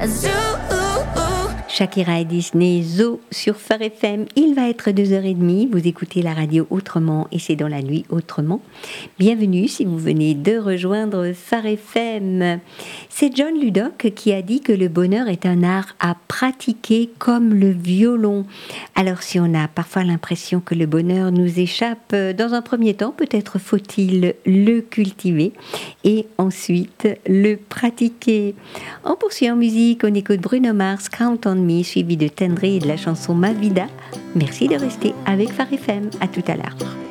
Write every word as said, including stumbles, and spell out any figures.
Zoo. Shakira et Disney, Zoo sur Phare F M. Il va être deux heures trente. Vous écoutez la radio autrement et c'est dans la nuit autrement. Bienvenue si vous venez de rejoindre Phare F M. C'est John Lubbock qui a dit que le bonheur est un art à pratiquer comme le violon. Alors si on a parfois l'impression que le bonheur nous échappe, dans un premier temps, peut-être faut-il le cultiver et ensuite le pratiquer. On poursuit en musique, on écoute Bruno Mars, Count on Me, suivi de Tendry et de la chanson Ma Vida. Merci de rester avec Phare F M. À tout à l'heure.